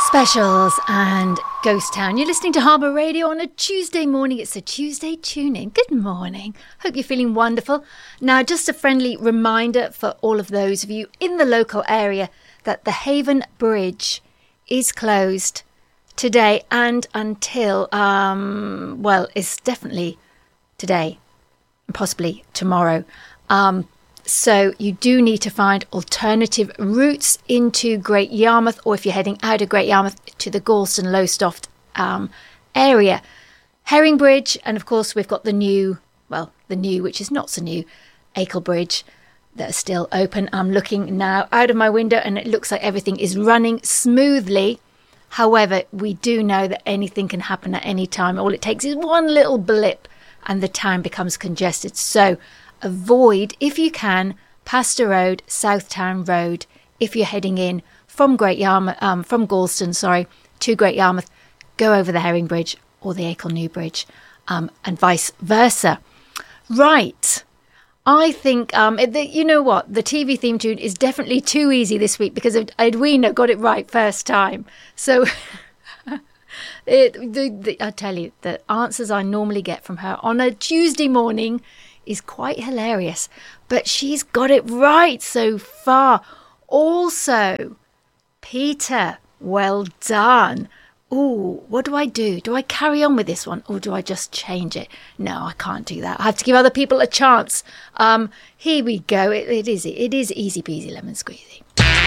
Specials and Ghost Town. You're listening to Harbour Radio on a Tuesday morning. It's a Tuesday tune-in. Good morning. Hope you're feeling wonderful. Now, just a friendly reminder for all of those of you in the local area that the Haven Bridge is closed today and until, it's definitely today, possibly tomorrow. So you do need to find alternative routes into Great Yarmouth, or if you're heading out of Great Yarmouth to the Galston Lowestoft area. Herring Bridge, and of course we've got the new, which is not so new, Acle Bridge, that are still open. I'm looking now out of my window and it looks like everything is running smoothly. However, we do know that anything can happen at any time. All it takes is one little blip and the town becomes congested. So avoid, if you can, Pastor Road, Southtown Road, if you're heading in from from Galston, to Great Yarmouth. Go over the Herring Bridge or the Acle New Bridge, and vice versa. Right. I think, you know what? The TV theme tune is definitely too easy this week because Edwina got it right first time. So I tell you, the answers I normally get from her on a Tuesday morning is quite hilarious, but she's got it right so far. Also, Peter, well done. Ooh, what do I do? Do I carry on with this one or do I just change it? No, I can't do that. I have to give other people a chance. Here we go. It is easy peasy lemon squeezy.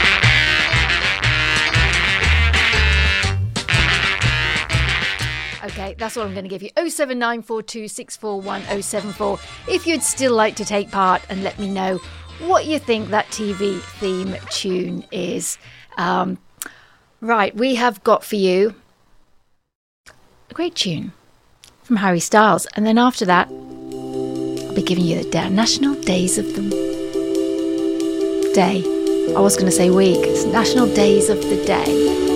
Okay, that's all I'm going to give you. 07942641074 if you'd still like to take part and let me know what you think that TV theme tune is. Right, we have got for you a great tune from Harry Styles. And then after that, I'll be giving you the National Days of the Day. I was going to say week. It's National Days of the Day.